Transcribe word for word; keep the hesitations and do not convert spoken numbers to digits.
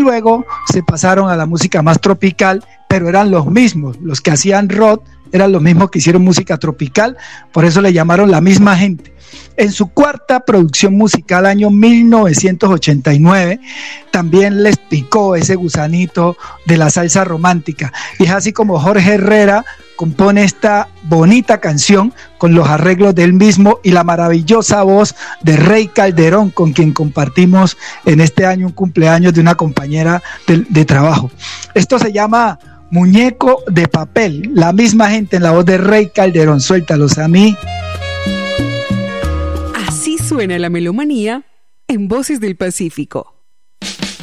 luego se pasaron a la música más tropical, pero eran los mismos, los que hacían rock eran los mismos que hicieron música tropical, por eso le llamaron La Misma Gente. En su cuarta producción musical, año mil novecientos ochenta y nueve, también les picó ese gusanito de la salsa romántica, y es así como Jorge Herrera compone esta bonita canción con los arreglos de él mismo y la maravillosa voz de Rey Calderón, con quien compartimos en este año un cumpleaños de una compañera de, de trabajo. Esto se llama Muñeco de Papel, La Misma Gente, en la voz de Rey Calderón. Suéltalos a mí. Así suena la melomanía en Voces del Pacífico.